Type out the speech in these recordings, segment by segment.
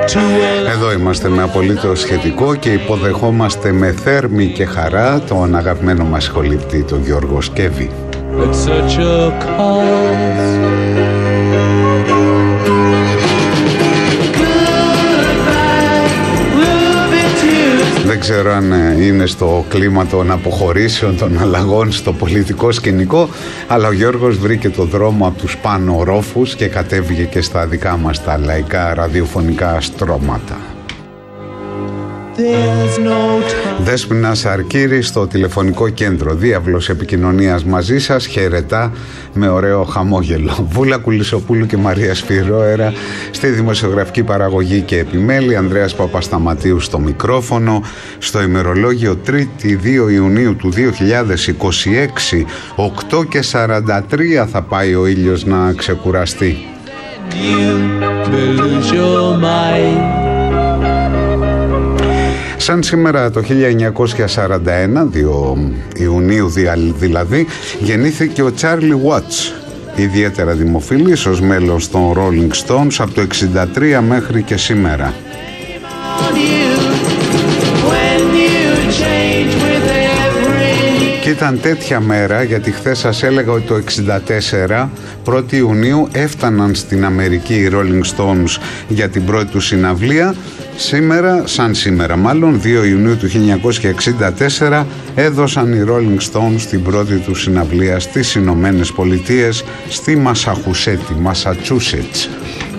Εδώ είμαστε με απολύτως σχετικό και υποδεχόμαστε με θέρμη και χαρά τον αγαπημένο μας σχολιπτή, τον Γιώργο Σκεύη. Δεν ξέρω αν είναι στο κλίμα των αποχωρήσεων, των αλλαγών στο πολιτικό σκηνικό, αλλά ο Γιώργος βρήκε το δρόμο από τους πάνω ορόφους και κατέβηκε και στα δικά μας τα λαϊκά ραδιοφωνικά στρώματα. Δέσποινα Σαρκύρη στο τηλεφωνικό κέντρο, διάβλος επικοινωνίας μαζί σας, χαιρετά με ωραίο χαμόγελο. Βούλα Κουλισσοπούλου και Μαρία Σπυρόερα στη δημοσιογραφική παραγωγή και επιμέλεια, Ανδρέας Παπασταματίου στο μικρόφωνο. Στο ημερολόγιο 3η 2 Ιουνίου του 2026, 8:43 θα πάει ο ήλιος να ξεκουραστεί. Σαν σήμερα το 1941, 2 Ιουνίου δηλαδή, γεννήθηκε ο Τσάρλι Βάτς, ιδιαίτερα δημοφιλής ως μέλος των Rolling Stones από το 1963 μέχρι και σήμερα. Και ήταν τέτοια μέρα, γιατί χθες σας έλεγα ότι το 1964, 1η Ιουνίου, έφταναν στην Αμερική οι Rolling Stones για την πρώτη του συναυλία. Σήμερα, σαν σήμερα μάλλον, 2 Ιουνίου του 1964, έδωσαν οι Rolling Stones την πρώτη του συναυλία στις Ηνωμένες Πολιτείες, στη Μασαχουσέτη, Massachusetts.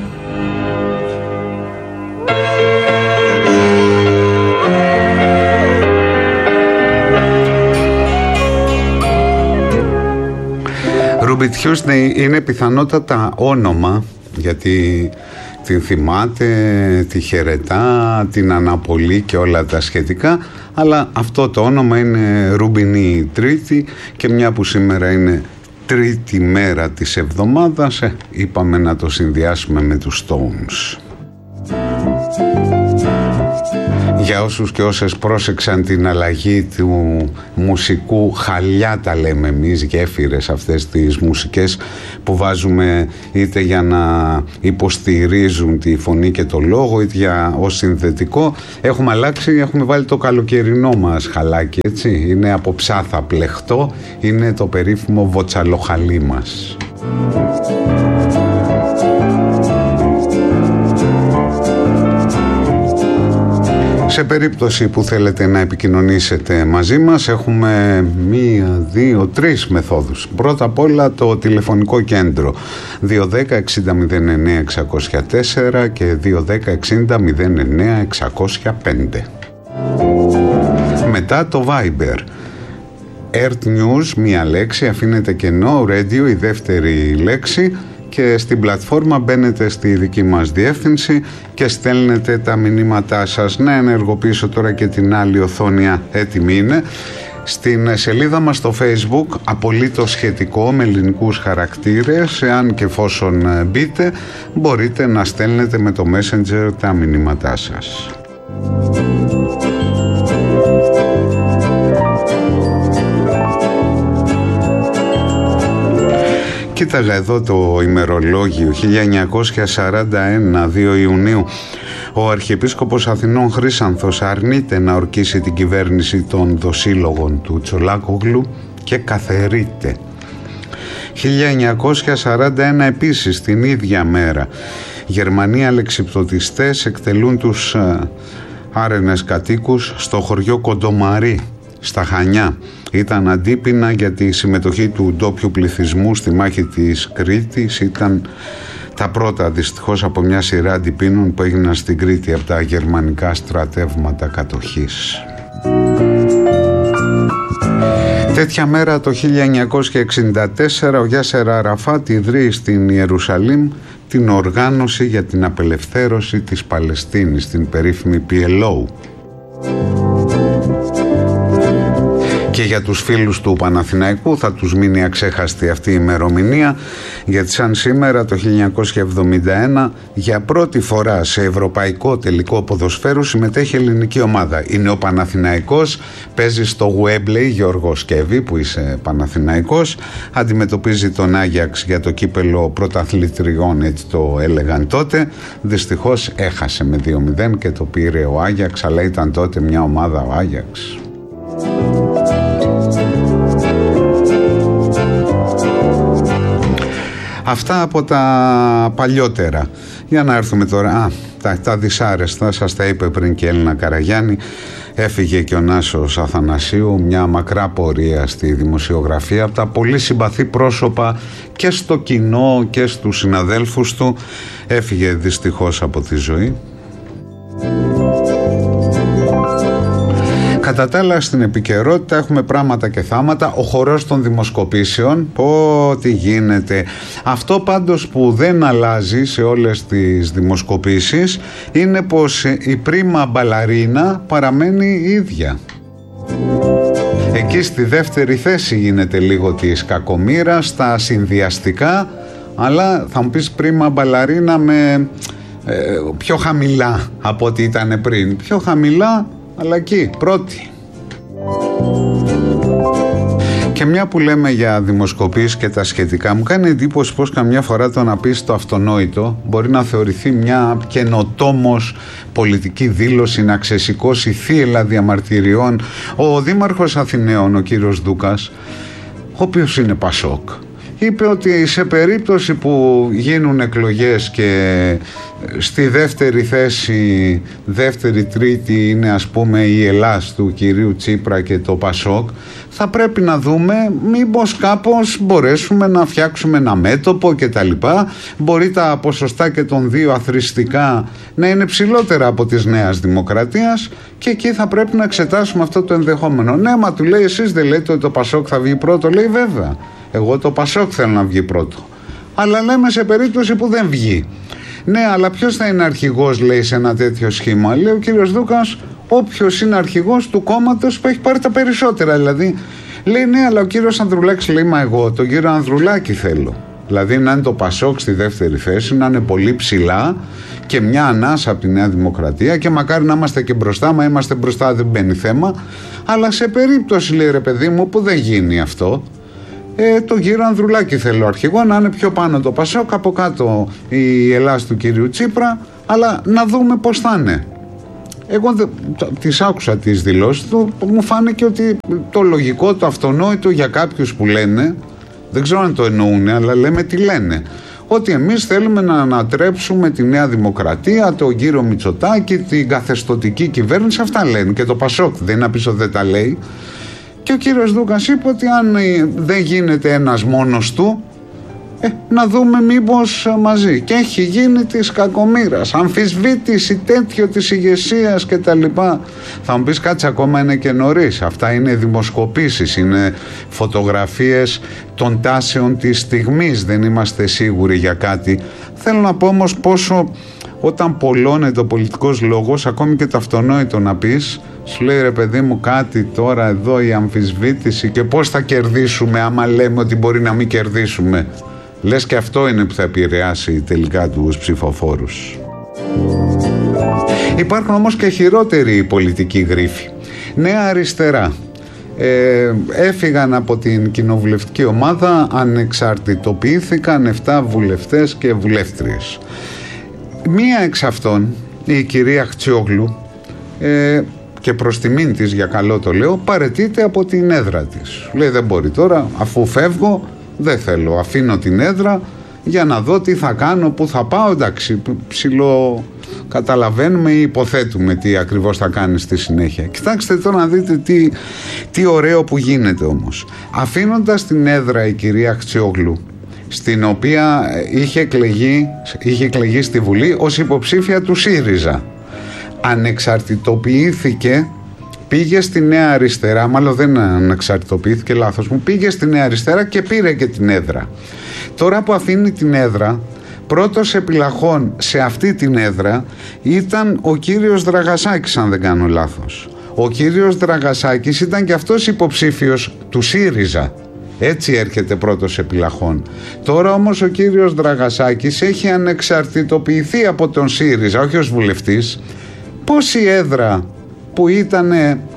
Ρούμπιτ Χιούσνεϊ είναι πιθανότατα όνομα, γιατί την θυμάται, τη χαιρετά, την αναπολύει και όλα τα σχετικά, αλλά αυτό το όνομα είναι Ρουμπινή Τρίτη, και μια που σήμερα είναι τρίτη μέρα της εβδομάδας, είπαμε να το συνδυάσουμε με τους Stones. Για όσους και όσες πρόσεξαν την αλλαγή του μουσικού, χαλιά τα λέμε εμείς, γέφυρες αυτές τις μουσικές που βάζουμε είτε για να υποστηρίζουν τη φωνή και το λόγο, είτε για ως συνθετικό, έχουμε αλλάξει, έχουμε βάλει το καλοκαιρινό μας χαλάκι, έτσι, είναι από ψάθα πλεχτό, είναι το περίφημο βοτσαλοχαλί μας. Σε περίπτωση που θέλετε να επικοινωνήσετε μαζί μας, έχουμε 1, 2, 3 μεθόδους. Πρώτα απ' όλα το τηλεφωνικό κέντρο 210-60-09-604 και 210-60-09-605. Μετά το Viber Earth News, μία λέξη, αφήνεται κενό, Radio η δεύτερη λέξη, και στην πλατφόρμα μπαίνετε στη δική μας διεύθυνση και στέλνετε τα μηνύματά σας. Να ενεργοποιήσω τώρα και την άλλη οθόνη, έτοιμη είναι. Στην σελίδα μας στο Facebook, απολύτως σχετικό, με ελληνικούς χαρακτήρες, εάν και εφόσον μπείτε, μπορείτε να στέλνετε με το Messenger τα μηνύματά σας. Κοίταγα εδώ το ημερολόγιο 1941, 2 Ιουνίου. Ο Αρχιεπίσκοπος Αθηνών Χρύσανθος αρνείται να ορκίσει την κυβέρνηση των δοσύλλογων του Τσολάκογλου και καθαιρείται. 1941 επίσης, την ίδια μέρα, Γερμανοί αλεξιπτωτιστές εκτελούν τους άρενες κατοίκους στο χωριό Κοντομαρί, στα Χανιά. Ήταν αντίπεινα για τη συμμετοχή του ντόπιου πληθυσμού στη μάχη της Κρήτης. Ήταν τα πρώτα δυστυχώς από μια σειρά αντιπίνων που έγιναν στην Κρήτη από τα γερμανικά στρατεύματα κατοχής. Τέτοια μέρα το 1964 ο Γιάσερ Αραφάτ ιδρύει στην Ιερουσαλήμ την οργάνωση για την απελευθέρωση της Παλαιστίνης, την περίφημη PLO. Και για τους φίλους του Παναθηναϊκού θα τους μείνει αξέχαστη αυτή η ημερομηνία, γιατί σαν σήμερα το 1971 για πρώτη φορά σε ευρωπαϊκό τελικό ποδοσφαίρου συμμετέχει ελληνική ομάδα. Είναι ο Παναθηναϊκός, παίζει στο Wembley, Γιώργο Σκεύη που είσαι Παναθηναϊκός, αντιμετωπίζει τον Άγιαξ για το κύπελο πρωταθλητριών, έτσι το έλεγαν τότε. Δυστυχώς έχασε με 2-0 και το πήρε ο Άγιαξ, αλλά ήταν τότε μια ομάδα ο Άγιαξ. Αυτά από τα παλιότερα. Για να έρθουμε τώρα. Τα δυσάρεστα, σας τα είπε πριν και η Έλληνα Καραγιάννη. Έφυγε και ο Νάσος Αθανασίου, μια μακρά πορεία στη δημοσιογραφία, από τα πολύ συμπαθή πρόσωπα και στο κοινό και στους συναδέλφους του. Έφυγε δυστυχώς από τη ζωή. Κατά τα άλλα, στην επικαιρότητα έχουμε πράγματα και θάματα. Ο χορός των δημοσκοπήσεων, τι γίνεται. Αυτό πάντως που δεν αλλάζει σε όλες τις δημοσκοπήσεις είναι πως η πρίμα μπαλαρίνα παραμένει η ίδια. Εκεί στη δεύτερη θέση γίνεται λίγο της κακομοίρας, στα συνδυαστικά, αλλά θα μου πεις πρίμα μπαλαρίνα με πιο χαμηλά από ό,τι ήταν πριν. Πιο χαμηλά, αλλά εκεί, πρώτη. Και μια που λέμε για δημοσκοπήσεις και τα σχετικά, μου κάνει εντύπωση πως καμιά φορά το να πεις το αυτονόητο μπορεί να θεωρηθεί μια καινοτόμος πολιτική δήλωση, να ξεσηκώσει θύελλα διαμαρτυριών. Ο Δήμαρχος Αθηναίων, ο κύριος Δούκας, ο οποίος είναι Πασόκ, είπε ότι σε περίπτωση που γίνουν εκλογές και στη δεύτερη θέση, δεύτερη τρίτη είναι ας πούμε η Ελλάς του κυρίου Τσίπρα και το Πασόκ, θα πρέπει να δούμε μήπως κάπως μπορέσουμε να φτιάξουμε ένα μέτωπο και τα λοιπά. Μπορεί τα ποσοστά και των δύο αθροιστικά να είναι ψηλότερα από της Νέας Δημοκρατίας και εκεί θα πρέπει να εξετάσουμε αυτό το ενδεχόμενο. Ναι, μα του λέει, εσείς δεν λέτε ότι το Πασόκ θα βγει πρώτο? Λέει, βέβαια, εγώ το Πασόκ θέλω να βγει πρώτο, αλλά λέμε σε περίπτωση που δεν βγει. Ναι, αλλά ποιος θα είναι αρχηγός, λέει, σε ένα τέτοιο σχήμα? Λέει ο κύριος Δούκας, όποιος είναι αρχηγός του κόμματος που έχει πάρει τα περισσότερα. Δηλαδή, λέει, ναι, αλλά ο κύριος Ανδρουλάκης, λέει, μα εγώ τον κύριο Ανδρουλάκη θέλω. Δηλαδή να είναι το Πασόκ στη δεύτερη θέση, να είναι πολύ ψηλά και μια ανάσα από τη Νέα Δημοκρατία, και μακάρι να είμαστε και μπροστά. Μα είμαστε μπροστά, δεν μπαίνει θέμα. Αλλά σε περίπτωση, λέει, ρε παιδί μου, που δεν γίνει αυτό, τον κύριο Ανδρουλάκη θέλω αρχηγό, να είναι πιο πάνω το Πασόκ, από κάτω η Ελλάς του κυρίου Τσίπρα, αλλά να δούμε πώς θα είναι. Εγώ τις άκουσα τις δηλώσεις του, μου φάνηκε ότι το λογικό, το αυτονόητο για κάποιους που λένε, δεν ξέρω αν το εννοούν, αλλά λέμε τι λένε, ότι εμείς θέλουμε να ανατρέψουμε τη Νέα Δημοκρατία, τον κύριο Μητσοτάκη, την καθεστωτική κυβέρνηση, αυτά λένε. Και το Πασόκ δεν είναι να πεις ότι δεν τα λέει. Και ο κύριος Δούκας είπε ότι αν δεν γίνεται ένας μόνος του, να δούμε μήπως μαζί. Και έχει γίνει της κακομοίρας, αμφισβήτηση τέτοιο της ηγεσίας και τα λοιπά. Θα μου πεις, κάτσε, ακόμα είναι και νωρίς. Αυτά είναι δημοσκοπήσεις, είναι φωτογραφίες των τάσεων της στιγμής, δεν είμαστε σίγουροι για κάτι. Θέλω να πω όμως πόσο όταν πολλώνεται ο πολιτικός λόγος, ακόμη και το αυτονόητο να πεις, σου λέει, ρε παιδί μου, κάτι τώρα εδώ η αμφισβήτηση και πώς θα κερδίσουμε άμα λέμε ότι μπορεί να μην κερδίσουμε. Λες και αυτό είναι που θα επηρεάσει τελικά τους ψηφοφόρους. Υπάρχουν όμως και χειρότεροι πολιτικοί γρίφοι. Νέα Αριστερά. Έφυγαν από την κοινοβουλευτική ομάδα, ανεξαρτητοποιήθηκαν 7 βουλευτές και βουλεύτριες. Μία εξ αυτών, η κυρία Χτσιόγλου, και προς τιμήν της, για καλό το λέω, παραιτείται από την έδρα της. Λέει, δεν μπορεί τώρα, αφού φεύγω, δεν θέλω, αφήνω την έδρα για να δω τι θα κάνω, πού θα πάω. Εντάξει, ψηλό καταλαβαίνουμε ή υποθέτουμε τι ακριβώς θα κάνει στη συνέχεια. Κοιτάξτε τώρα να δείτε τι ωραίο που γίνεται όμως. Αφήνοντας την έδρα η κυρία Χτσιόγλου, στην οποία είχε εκλεγεί στη Βουλή ως υποψήφια του ΣΥΡΙΖΑ, ανεξαρτητοποιήθηκε, πήγε στη Νέα Αριστερά, μάλλον δεν ανεξαρτητοποιήθηκε, λάθος μου, πήγε στη Νέα Αριστερά και πήρε και την έδρα. Τώρα που αφήνει την έδρα, πρώτος επιλαχών σε αυτή την έδρα ήταν ο κύριος Δραγασάκης, αν δεν κάνω λάθος, Ο κύριος Δραγασάκης ήταν και αυτός υποψήφιος του ΣΥΡΙΖΑ. Έτσι έρχεται πρώτος επιλαχών. Τώρα όμως ο κύριος Δραγασάκης έχει ανεξαρτητοποιηθεί από τον ΣΥΡΙΖΑ, όχι ως βουλευτής. Πόση έδρα που ήταν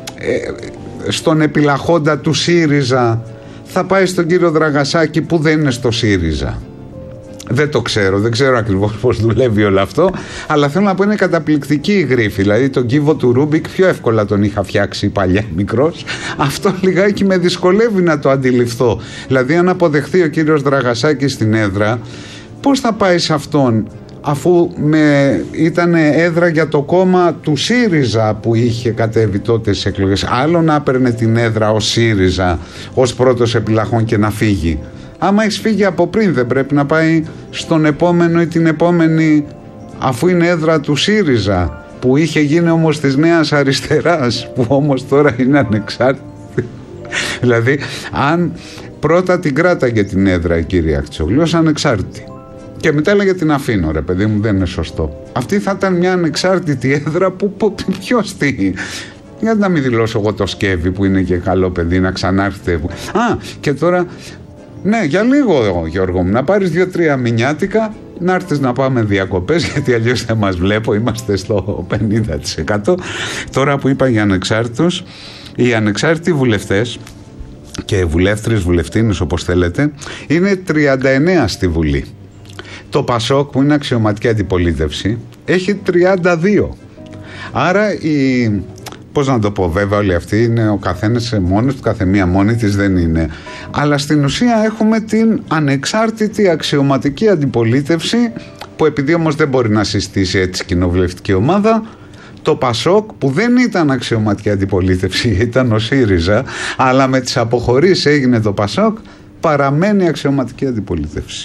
στον επιλαχόντα του ΣΥΡΙΖΑ θα πάει στον κύριο Δραγασάκη που δεν είναι στο ΣΥΡΙΖΑ? Δεν το ξέρω, δεν ξέρω ακριβώς πώς δουλεύει όλο αυτό, αλλά θέλω να πω είναι καταπληκτική η γρίφη. Δηλαδή τον κύβο του Ρούμπικ πιο εύκολα τον είχα φτιάξει παλιά μικρός. Αυτό λιγάκι με δυσκολεύει να το αντιληφθώ. Δηλαδή αν αποδεχθεί ο κύριος Δραγασάκης στην έδρα, πώς θα πάει σε αυτόν, αφού ήταν έδρα για το κόμμα του ΣΥΡΙΖΑ που είχε κατέβει τότε στις εκλογές. Άλλο να έπαιρνε την έδρα ως ΣΥΡΙΖΑ, ως πρώτος επιλαχών και να φύγει. Άμα έχεις φύγει από πριν, δεν πρέπει να πάει στον επόμενο ή την επόμενη, αφού είναι έδρα του ΣΥΡΙΖΑ, που είχε γίνει όμως της Νέας Αριστεράς, που όμως τώρα είναι ανεξάρτητη. Δηλαδή, αν πρώτα την κράταγε την έδρα η κυρία Αξιόγλου ως ανεξάρτητη και μετά έλεγε την αφήνω, ρε παιδί μου, δεν είναι σωστό. Αυτή θα ήταν μια ανεξάρτητη έδρα που ποιος τι... Γιατί να μην δηλώσω εγώ το Σκεύη που είναι και καλό παιδί να ξανάρθετε. Και τώρα... Ναι, για λίγο Γιώργο μου, να πάρεις 2-3 μηνιάτικα, να έρθεις να πάμε διακοπές, γιατί αλλιώς δεν μας βλέπω, είμαστε στο 50%. Τώρα που είπα για ανεξάρτητους, οι ανεξάρτητοι βουλευτές και βουλεύτριες, βουλευτίνες όπως θέλετε, είναι 39 στη Βουλή. Το ΠΑΣΟΚ που είναι αξιωματική αντιπολίτευση έχει 32. Άρα πώς να το πω, βέβαια όλοι αυτοί είναι ο καθένας μόνος του, καθεμία μόνη της δεν είναι. Αλλά στην ουσία έχουμε την ανεξάρτητη αξιωματική αντιπολίτευση, που επειδή όμως δεν μπορεί να συστήσει έτσι κοινοβουλευτική ομάδα, το ΠΑΣΟΚ που δεν ήταν αξιωματική αντιπολίτευση, ήταν ο ΣΥΡΙΖΑ, αλλά με τις αποχωρήσεις έγινε το ΠΑΣΟΚ, παραμένει αξιωματική αντιπολίτευση.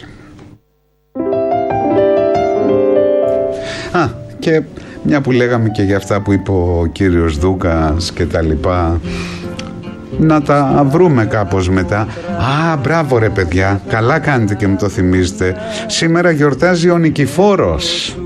Και μια που λέγαμε και για αυτά που είπε ο κύριος Δούκας και τα λοιπά, να τα βρούμε κάπως μετά. Μπράβο ρε παιδιά, καλά κάνετε και μου το θυμίζετε. Σήμερα γιορτάζει ο Νικηφόρος.